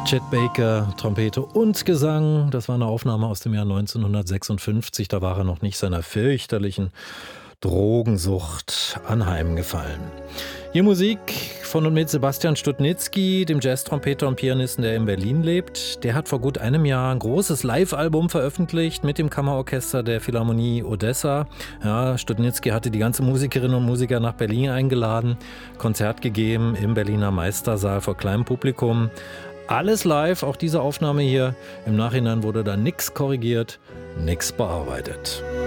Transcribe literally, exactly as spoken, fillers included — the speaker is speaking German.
Chet Baker, Trompete und Gesang. Das war eine Aufnahme aus dem Jahr neunzehnhundertsechsundfünfzig. Da war er noch nicht seiner fürchterlichen Drogensucht anheimgefallen. Hier Musik von und mit Sebastian Studnitzky, dem Jazztrompeter und Pianisten, der in Berlin lebt. Der hat vor gut einem Jahr ein großes Live-Album veröffentlicht mit dem Kammerorchester der Philharmonie Odessa. Ja, Studnitzky hatte die ganze Musikerinnen und Musiker nach Berlin eingeladen, Konzert gegeben im Berliner Meistersaal vor kleinem Publikum. Alles live, auch diese Aufnahme hier. Im Nachhinein wurde da nichts korrigiert, nichts bearbeitet.